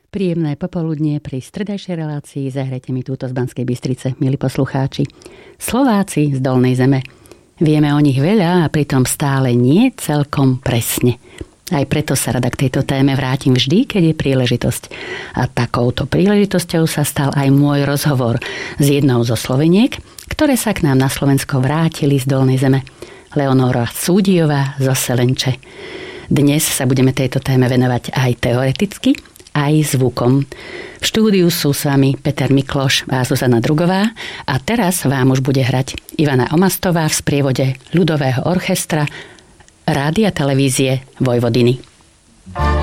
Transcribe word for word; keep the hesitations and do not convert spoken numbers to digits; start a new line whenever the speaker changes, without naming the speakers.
Príjemné popoludnie pri stredajšej relácii. Zahrajte mi túto z Banskej Bystrice, milí poslucháči. Slováci z Dolnej Zeme. Vieme o nich veľa a pritom stále nie celkom presne. Aj preto sa rada k tejto téme vrátim vždy, keď je príležitosť. A takouto príležitosťou sa stal aj môj rozhovor s jednou zo Sloveniek, ktoré sa k nám na Slovensko vrátili z Dolnej Zeme. Leonora Súdiová zo Selenče. Dnes sa budeme tejto téme venovať aj teoreticky, aj zvukom. V štúdiu sú s vami Peter Mikloš a Zuzana Drugová a teraz vám už bude hrať Ivana Omastová v sprievode ľudového orchestra Rádia televízie Vojvodiny.